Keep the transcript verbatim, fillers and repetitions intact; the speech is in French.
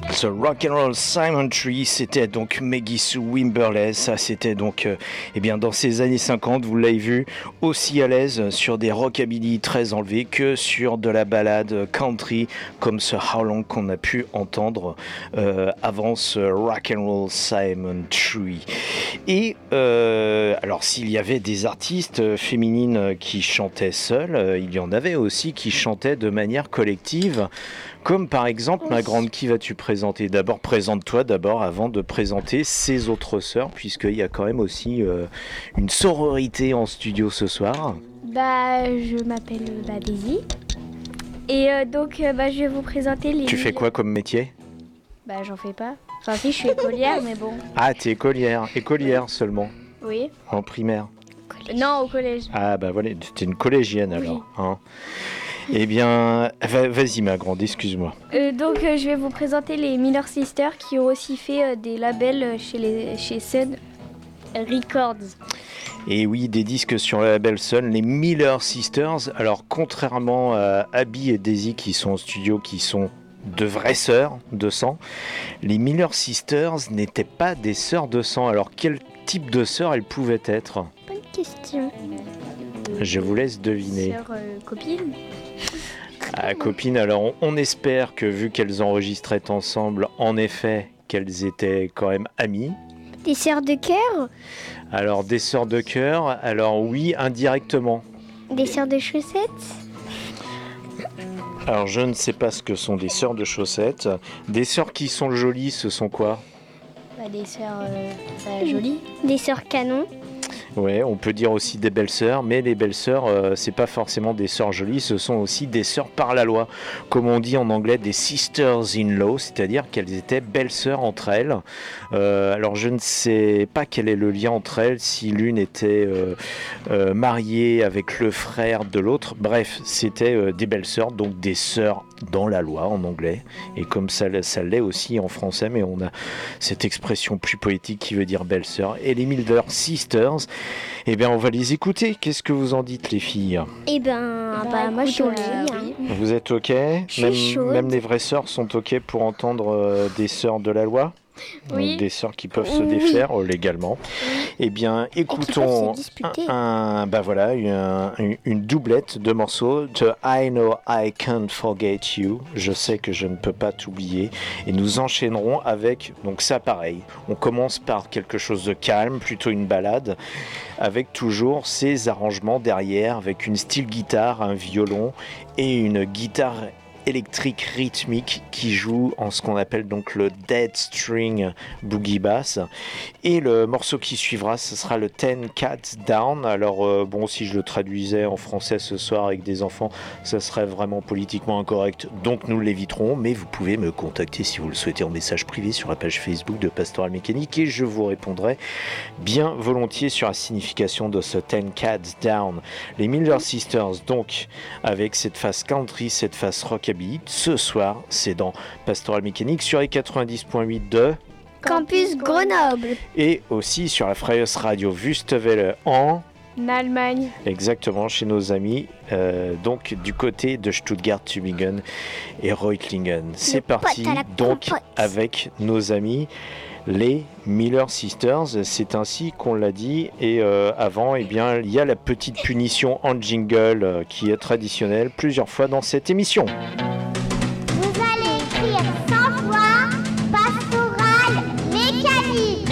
The Rock and Roll Simon Tree, c'était donc Maggie Sue Wimberley. Ça, c'était donc, euh, eh bien, dans ces années cinquante, vous l'avez vu, aussi à l'aise sur des rockabilly très enlevés que sur de la ballade country, comme ce How Long qu'on a pu entendre euh, avant ce Rock and Roll Simon Tree. Et euh, alors, s'il y avait des artistes féminines qui chantaient seules, euh, il y en avait aussi qui chantaient de manière collective. Comme par exemple, ma grande, qui vas-tu présenter? D'abord, présente-toi d'abord avant de présenter ses autres sœurs, puisqu'il y a quand même aussi euh, une sororité en studio ce soir. Bah, je m'appelle bah, Daisy. Et euh, donc, euh, bah, je vais vous présenter les... Tu fais quoi comme métier? Bah, j'en fais pas. Enfin, si, je suis écolière, mais bon. Ah, t'es écolière. Écolière seulement. Oui. En primaire. Non, au collège. Ah, bah voilà, t'es une collégienne Oui. alors. Hein. Eh bien, va- vas-y ma grande, excuse-moi. Euh, donc, euh, je vais vous présenter les Miller Sisters qui ont aussi fait euh, des labels euh, chez, les, chez Sun Records. Et oui, des disques sur le label Sun, les Miller Sisters. Alors, contrairement à Abby et Daisy qui sont au studio, qui sont de vraies sœurs de sang, les Miller Sisters n'étaient pas des sœurs de sang. Alors, quel type de sœurs elles pouvaient être? Bonne question. Je vous laisse deviner. Sœur euh, copine. Ah, copine, alors on, on espère que vu qu'elles enregistraient ensemble, en effet, qu'elles étaient quand même amies. Des sœurs de cœur. Alors, des sœurs de cœur, alors oui, indirectement. Des sœurs de chaussettes. Alors, je ne sais pas ce que sont des sœurs de chaussettes. Des sœurs qui sont jolies, ce sont quoi? Bah, des sœurs euh, bah, jolies. Des sœurs canons. Ouais, on peut dire aussi des belles sœurs, mais les belles sœurs, euh, c'est pas forcément des sœurs jolies, ce sont aussi des sœurs par la loi. Comme on dit en anglais, des sisters-in-law, c'est-à-dire qu'elles étaient belles sœurs entre elles. Euh, alors je ne sais pas quel est le lien entre elles, si l'une était euh, euh, mariée avec le frère de l'autre. Bref, c'était euh, des belles sœurs, donc des sœurs dans la loi en anglais. Et comme ça, ça l'est aussi en français, mais on a cette expression plus poétique qui veut dire belle sœur. Et les Miller Sisters, eh bien, on va les écouter. Qu'est-ce que vous en dites, les filles? Eh ben, bah, bah moi je suis au lit. Hein. Vous êtes OK? Je même, suis chaude. même les vraies sœurs sont OK pour entendre euh, des sœurs de la loi? Oui. Donc, des sœurs qui peuvent se Oui. défaire euh, légalement. Eh bien, écoutons un, un, bah voilà, une, une doublette de morceaux de I Know I Can't Forget You. Je sais que je ne peux pas t'oublier. Et nous enchaînerons avec, donc ça pareil, on commence par quelque chose de calme, plutôt une ballade, avec toujours ces arrangements derrière, avec une style guitare, un violon et une guitare électrique rythmique qui joue en ce qu'on appelle donc le dead string boogie bass. Et le morceau qui suivra, ce sera le Ten Cats Down. Alors euh, bon, si je le traduisais en français ce soir avec des enfants, ça serait vraiment politiquement incorrect, donc nous l'éviterons, mais vous pouvez me contacter si vous le souhaitez en message privé sur la page Facebook de Pastoral Mécanique et je vous répondrai bien volontiers sur la signification de ce Ten Cats Down. Les Miller Sisters, donc, avec cette face country, cette face rockabilly. Ce soir, c'est dans Pastoral Mécanique sur les quatre-vingt-dix point huit de Campus Grenoble. Et aussi sur la Freies Radio Wüstewelle en Allemagne. Exactement, chez nos amis, euh, donc du côté de Stuttgart, Tübingen et Reutlingen. C'est parti donc compote. Avec nos amis les Miller Sisters, c'est ainsi qu'on l'a dit. Et euh, avant, eh bien, il y a la petite punition en jingle euh, qui est traditionnelle plusieurs fois dans cette émission. Vous allez écrire